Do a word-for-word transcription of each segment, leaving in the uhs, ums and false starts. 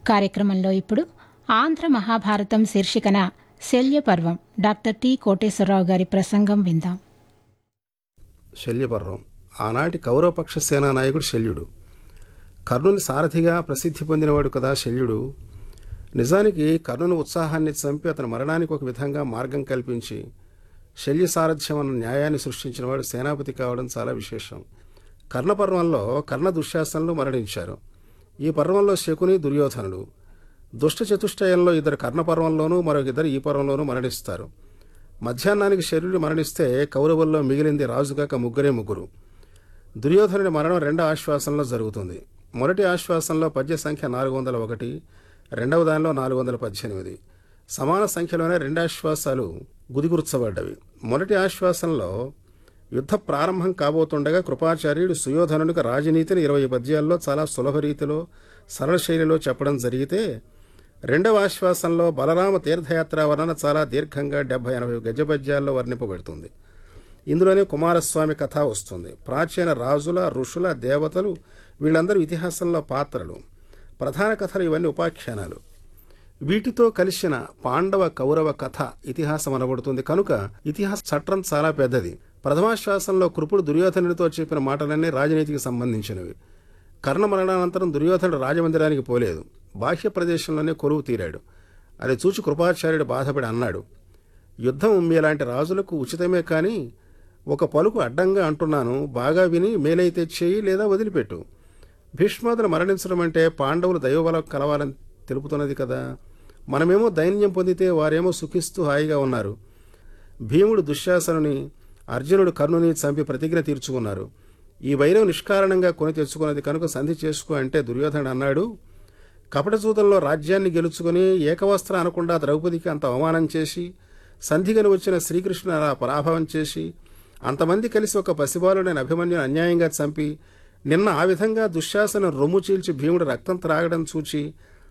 కార్యక్రమంలో ఇప్పుడు ఆంధ్ర మహాభారతం శీర్షికన శల్యపర్వం డాక్టర్ టి కోటేశ్వరరావు గారి ప్రసంగం విందాం. శల్యపర్వం ఆనాటి కౌరవపక్ష సేనా నాయకుడు శల్యుడు. కర్ణుని సారథిగా ప్రసిద్ధి పొందినవాడు కదా శల్యుడు. నిజానికి కర్ణుని ఉత్సాహాన్ని చంపి అతని మరణానికి ఒక విధంగా మార్గం కల్పించి శల్య సారథ్యం అన్న న్యాయాన్ని సృష్టించినవాడు సేనాపతి కావడం చాలా విశేషం. కర్ణపర్వంలో కర్ణ దుశ్శాసనులు మరణించారు. ఈ పర్వంలో శకుని, దుర్యోధనుడు. దుష్ట చతుష్టయంలో ఇద్దరు కర్ణపర్వంలోనూ మరొక ఇద్దరు ఈ పర్వంలోనూ మరణిస్తారు. మధ్యాహ్నానికి శల్యుడు మరణిస్తే కౌరవుల్లో మిగిలింది రాజుగాక ముగ్గురే ముగ్గురు. దుర్యోధనుడి మరణం రెండో ఆశ్వాసంలో జరుగుతుంది. మొదటి ఆశ్వాసంలో పద్య సంఖ్య నాలుగు వందల ఒకటి, రెండవ దానిలో నాలుగు వందల పద్దెనిమిది. సమాన సంఖ్యలోనే రెండు ఆశ్వాసాలు గుదిగుర్చబడ్డవి. మొదటి ఆశ్వాసంలో యుద్ధ ప్రారంభం కాబోతుండగా కృపాచార్యుడు సుయోధనునికి రాజనీతిని ఇరవై పద్యాల్లో చాలా సులభ రీతిలో సరళ శైలిలో చెప్పడం జరిగితే, రెండవ ఆశ్వాసంలో బలరామ తీర్థయాత్ర వర్ణన చాలా దీర్ఘంగా డెబ్బై ఎనభై గజపద్యాల్లో వర్ణింపబడుతుంది. ఇందులోనే కుమారస్వామి కథ వస్తుంది. ప్రాచీన రాజుల, ఋషుల, దేవతలు వీళ్ళందరూ ఇతిహాసంలో పాత్రలు. ప్రధాన కథలు ఇవన్నీ ఉపాఖ్యానాలు. వీటితో కలిసిన పాండవ కౌరవ కథ ఇతిహాసం అనబడుతుంది. కనుక ఇతిహాస చట్రం చాలా పెద్దది. ప్రథమాశ్వాసంలో కృపుడు దుర్యోధనుడితో చెప్పిన మాటలన్నీ రాజనీతికి సంబంధించినవి. కర్ణ మరణానంతరం దుర్యోధనుడు రాజమందిరానికి పోలేదు. బాహ్య ప్రదేశంలోనే కొలువు తీరాడు. అది చూచి కృపాచార్యుడు బాధపడి అన్నాడు, యుద్ధం మీలాంటి రాజులకు ఉచితమే కానీ ఒక పలుకు అడ్డంగా అంటున్నాను, బాగా విని మేలైతే చేయి లేదా వదిలిపెట్టు. భీష్మాదులు మరణించడం అంటే పాండవులు దైవబలం కలవాలని తెలుపుతున్నది కదా. మనమేమో దైన్యం పొందితే వారేమో సుఖిస్తూ హాయిగా ఉన్నారు. భీముడు దుశ్శాసనుని, అర్జునుడు కర్ణుని చంపి ప్రతిజ్ఞ తీర్చుకున్నారు. ఈ వైరం నిష్కారణంగా కొని తెచ్చుకున్నది కనుక సంధి చేసుకో అంటే దుర్యోధనుడు అన్నాడు, కపటచూతంలో రాజ్యాన్ని గెలుచుకుని ఏకవస్త్ర అనకుండా ద్రౌపదికి అంత అవమానం చేసి సంధిగని వచ్చిన శ్రీకృష్ణుని అలా పరాభవం చేసి అంతమంది కలిసి ఒక పసిబాలుడైన అభిమన్యుని అన్యాయంగా చంపి నిన్న ఆ విధంగా దుశ్శాసనం రొమ్ము చీల్చి భీముడు రక్తం త్రాగడం చూచి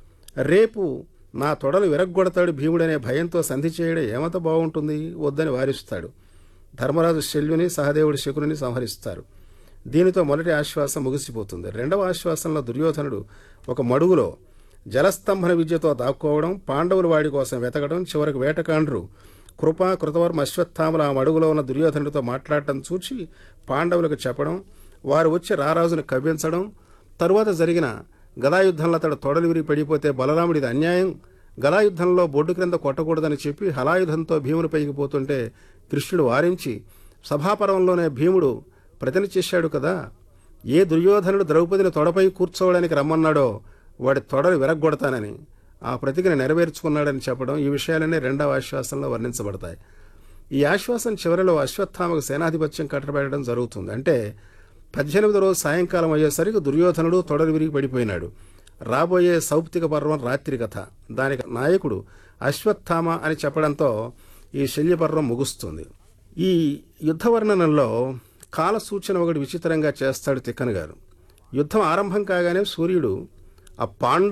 రేపు నా తొడలు విరగ్గొడతాడు భీముడనే భయంతో సంధి చేయడం ఏమంత బాగుంటుంది, వద్దని వారిస్తాడు. ధర్మరాజు శల్యుని, సహదేవుడి శకుని సంహరిస్తారు. దీనితో మొదటి ఆశ్వాసం ముగిసిపోతుంది. రెండవ ఆశ్వాసంలో దుర్యోధనుడు ఒక మడుగులో జలస్తంభన విద్యతో దాక్కోవడం, పాండవులు వాడి కోసం వెతకడం, చివరికి వేటకాండ్రు కృప, కృతవర్మ, అశ్వత్థామల ఆ మడుగులో ఉన్న దుర్యోధనుడితో మాట్లాడటం చూచి పాండవులకు చెప్పడం, వారు వచ్చి రారాజును కవ్వించడం, తరువాత జరిగిన గదాయుద్ధంలో అతడు తొడలు విరిగి పడిపోతే బలరాముడిది అన్యాయం, గదాయుద్ధంలో బొడ్డు క్రింద కొట్టకూడదని చెప్పి హలాయుధంతో భీముని పైకి పోతుంటే కృష్ణుడు వారించి సభాపర్వంలోనే భీముడు ప్రతిన చేశాడు కదా, ఏ దుర్యోధనుడు ద్రౌపదిని తొడపై కూర్చోవడానికి రమ్మన్నాడో వాడి తొడలు విరగ్గొడతానని ఆ ప్రతిజ్ఞ నెరవేర్చుకున్నాడని చెప్పడం, ఈ విషయాలన్నీ రెండవ ఆశ్వాసంలో వర్ణించబడతాయి. ఈ ఆశ్వాసం చివరిలో అశ్వత్థామకు సేనాధిపత్యం కట్టబెట్టడం జరుగుతుంది. అంటే పద్దెనిమిది రోజు సాయంకాలం అయ్యేసరికి దుర్యోధనుడు తొడలు విరిగి పడిపోయినాడు. రాబోయే సౌప్తిక పర్వం రాత్రి కథ. దానికి నాయకుడు అశ్వత్థామ అని చెప్పడంతో ఈ శల్యపర్వం ముగుస్తుంది. ఈ యుద్ధ వర్ణనంలో కాల సూచన ఒకటి విచిత్రంగా చేస్తాడు తిక్కన గారు. యుద్ధం ఆరంభం కాగానే సూర్యుడు ఆ పాండ